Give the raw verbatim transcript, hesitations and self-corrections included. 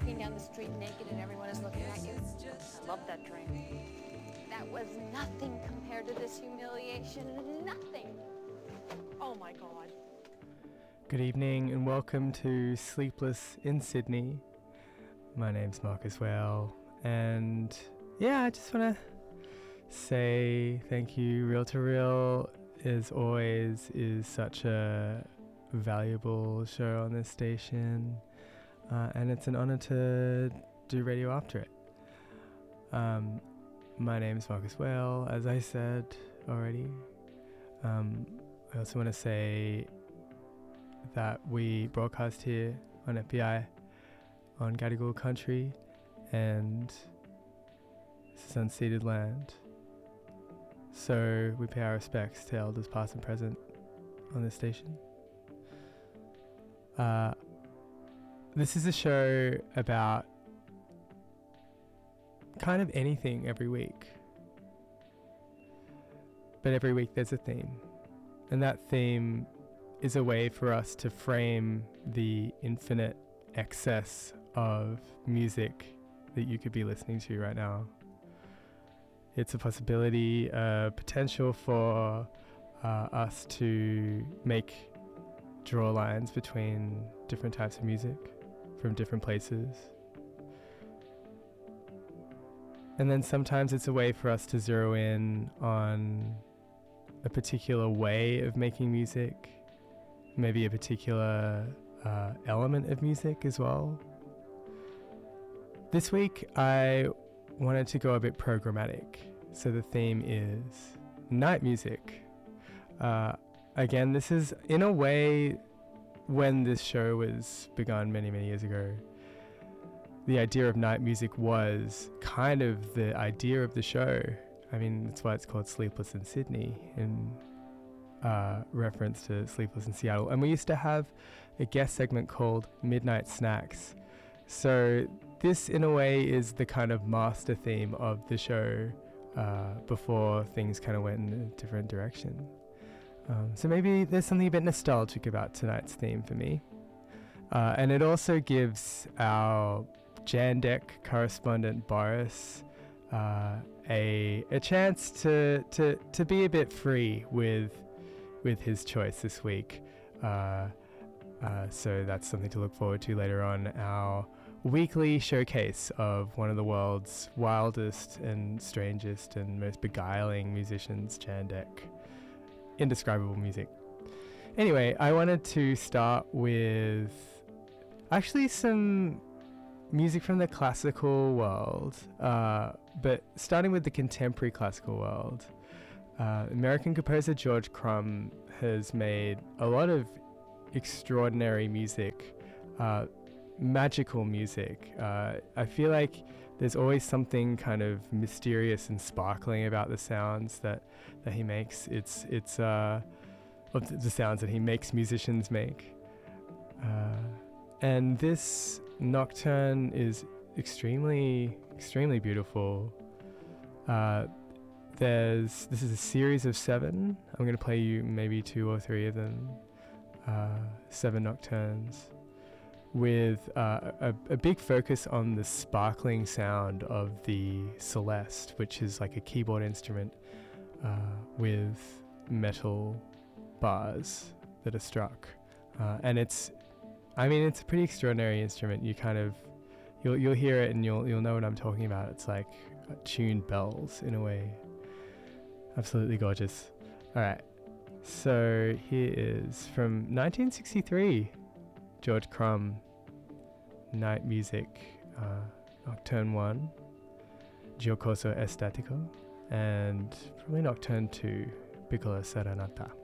walking down the street naked and everyone is looking at you. I love that dream. That was nothing compared to this humiliation. Nothing. Oh my God. Good evening and welcome to Sleepless in Sydney. My name's Marcus Whale, and yeah, I just want to say thank you. Real to Real, as always, is such a valuable show on this station, uh, and it's an honor to do radio after it. Um, my name is Marcus Whale, as I said already. Um, I also want to say that we broadcast here on F B I on Gadigal country, and this is unceded land. So we pay our respects to elders past and present on this station. Uh, this is a show about kind of anything every week. But every week there's a theme. And that theme is a way for us to frame the infinite excess of music that you could be listening to right now. It's a possibility, a potential for uh, us to make draw lines between different types of music from different places. And then sometimes it's a way for us to zero in on a particular way of making music, maybe a particular uh, element of music as well. This week I wanted to go a bit programmatic, so the theme is night music. Uh, again, this is in a way when this show was begun many, many years ago. The idea of night music was kind of the idea of the show. I mean, that's why it's called Sleepless in Sydney, in uh, reference to Sleepless in Seattle. And we used to have a guest segment called Midnight Snacks. So this, in a way, is the kind of master theme of the show uh, before things kind of went in a different direction. Um, so maybe there's something a bit nostalgic about tonight's theme for me. Uh, and it also gives our Jandek correspondent Boris uh, a a chance to, to to be a bit free with with his choice this week. Uh, uh, so that's something to look forward to later on. Our weekly showcase of one of the world's wildest and strangest and most beguiling musicians, Jandek. Indescribable music. Anyway, I wanted to start with actually some music from the classical world, uh, but starting with the contemporary classical world. Uh, American composer George Crumb has made a lot of extraordinary music, uh, magical music. Uh, I feel like there's always something kind of mysterious and sparkling about the sounds that, that he makes. It's it's uh, the sounds that he makes musicians make. Uh, and this nocturne is extremely, extremely beautiful. Uh, there's this is a series of seven. I'm going to play you maybe two or three of them. Uh, seven nocturnes, with uh, a, a big focus on the sparkling sound of the celeste, which is like a keyboard instrument uh, with metal bars that are struck. Uh, and it's, I mean, it's a pretty extraordinary instrument. You kind of, you'll you'll hear it and you'll you'll know what I'm talking about. It's like tuned bells in a way. Absolutely gorgeous. All right, so here is from nineteen sixty-three. George Crumb, Night Music, uh, Nocturne one, Giocoso Estatico, and probably Nocturne two, Piccola Serenata.